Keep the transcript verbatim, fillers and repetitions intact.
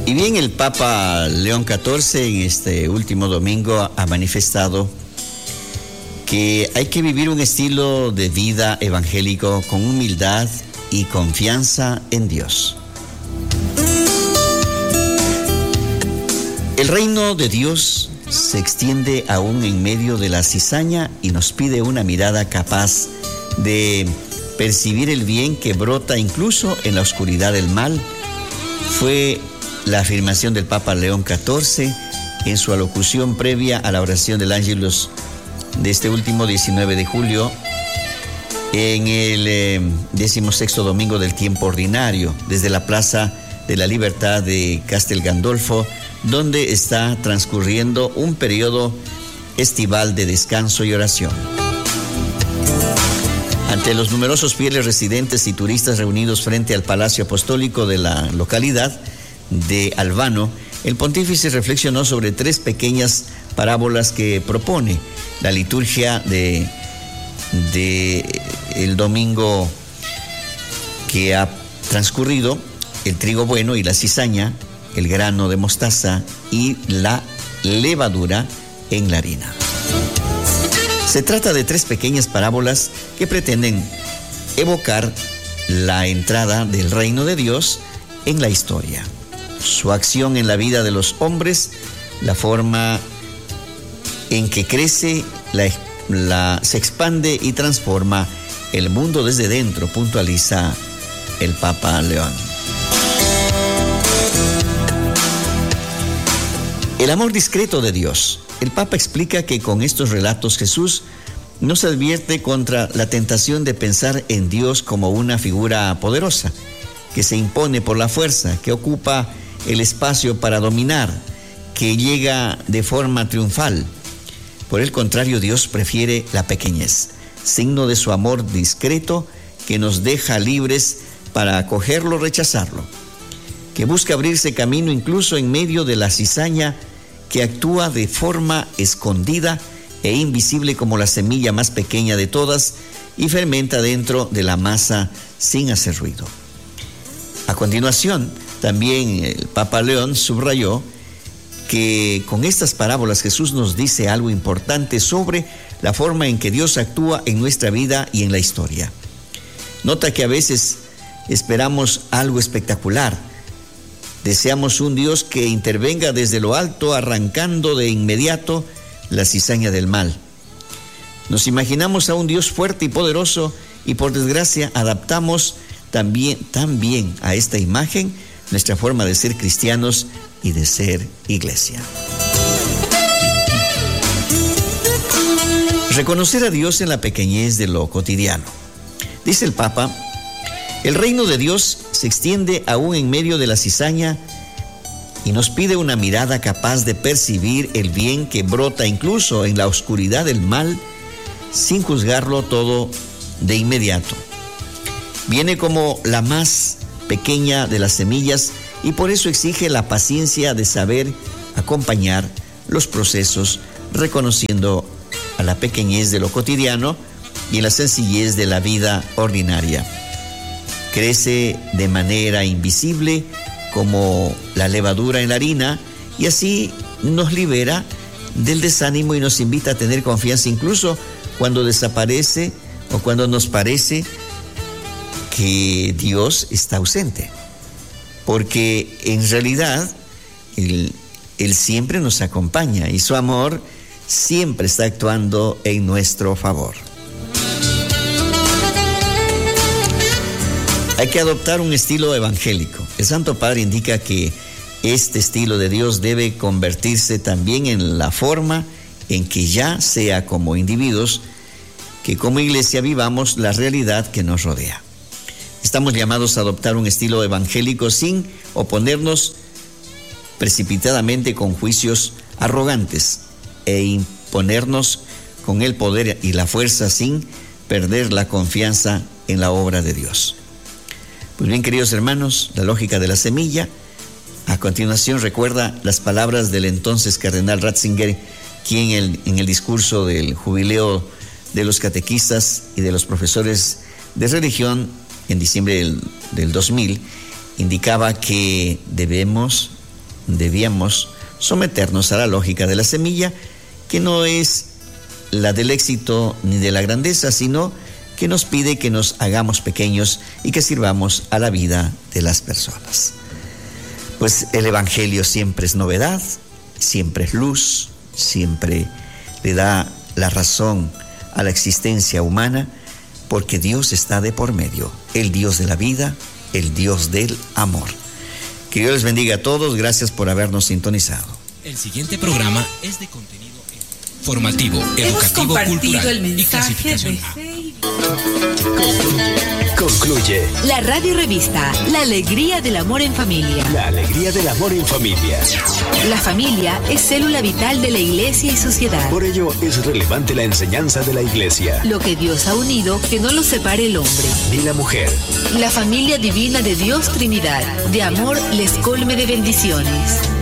Y bien, el Papa León catorce en este último domingo ha manifestado que hay que vivir un estilo de vida evangélico con humildad y confianza en Dios. El reino de Dios se extiende aún en medio de la cizaña y nos pide una mirada capaz de percibir el bien que brota incluso en la oscuridad del mal. Fue la afirmación del Papa León catorce en su alocución previa a la oración del Ángelus de este último diecinueve de julio en el eh, decimosexto domingo del tiempo ordinario, desde la Plaza de la Libertad de Castel Gandolfo, donde está transcurriendo un periodo estival de descanso y oración. Ante los numerosos fieles residentes y turistas reunidos frente al Palacio Apostólico de la localidad de Albano, el pontífice reflexionó sobre tres pequeñas parábolas que propone la liturgia de, de el domingo que ha transcurrido: el trigo bueno y la cizaña, el grano de mostaza y la levadura en la harina. Se trata de tres pequeñas parábolas que pretenden evocar la entrada del reino de Dios en la historia, su acción en la vida de los hombres, la forma en que crece, la, la, se expande y transforma el mundo desde dentro, puntualiza el Papa León. El amor discreto de Dios. El Papa explica que con estos relatos Jesús nos advierte contra la tentación de pensar en Dios como una figura poderosa, que se impone por la fuerza, que ocupa el espacio para dominar, que llega de forma triunfal. Por el contrario, Dios prefiere la pequeñez, signo de su amor discreto que nos deja libres para acogerlo o rechazarlo, que busca abrirse camino incluso en medio de la cizaña, que actúa de forma escondida e invisible como la semilla más pequeña de todas y fermenta dentro de la masa sin hacer ruido. A continuación, también el Papa León subrayó que con estas parábolas Jesús nos dice algo importante sobre la forma en que Dios actúa en nuestra vida y en la historia. Nota que a veces esperamos algo espectacular. Deseamos un Dios que intervenga desde lo alto, arrancando de inmediato la cizaña del mal. Nos imaginamos a un Dios fuerte y poderoso y por desgracia adaptamos también, también a esta imagen nuestra forma de ser cristianos y de ser iglesia. Reconocer a Dios en la pequeñez de lo cotidiano. Dice el Papa: el reino de Dios se extiende aún en medio de la cizaña y nos pide una mirada capaz de percibir el bien que brota incluso en la oscuridad del mal, sin juzgarlo todo de inmediato. Viene como la más pequeña de las semillas y por eso exige la paciencia de saber acompañar los procesos, reconociendo a la pequeñez de lo cotidiano y la sencillez de la vida ordinaria. Crece de manera invisible como la levadura en la harina y así nos libera del desánimo y nos invita a tener confianza incluso cuando desaparece o cuando nos parece que Dios está ausente, porque en realidad Él, Él siempre nos acompaña y su amor siempre está actuando en nuestro favor. Hay que adoptar un estilo evangélico. El Santo Padre indica que este estilo de Dios debe convertirse también en la forma en que ya sea como individuos, que como iglesia vivamos la realidad que nos rodea. Estamos llamados a adoptar un estilo evangélico sin oponernos precipitadamente con juicios arrogantes e imponernos con el poder y la fuerza sin perder la confianza en la obra de Dios. Pues bien, queridos hermanos, la lógica de la semilla. A continuación recuerda las palabras del entonces cardenal Ratzinger, quien el, en el discurso del jubileo de los catequistas y de los profesores de religión en diciembre del, del dos mil, indicaba que debemos debíamos someternos a la lógica de la semilla, que no es la del éxito ni de la grandeza, sino que nos pide que nos hagamos pequeños y que sirvamos a la vida de las personas. Pues el Evangelio siempre es novedad, siempre es luz, siempre le da la razón a la existencia humana, porque Dios está de por medio, el Dios de la vida, el Dios del amor. Que Dios les bendiga a todos, gracias por habernos sintonizado. El siguiente programa es de contenido formativo, Hemos educativo, compartido cultural el y mensaje clasificación de A. fe y Concluye La radio revista, La alegría del amor en familia. la alegría del amor en familia. La familia es célula vital de la iglesia y sociedad. Por ello es relevante la enseñanza de la iglesia. Lo que Dios ha unido, que no lo separe el hombre. Ni la mujer. La familia divina de Dios Trinidad, de amor les colme de bendiciones.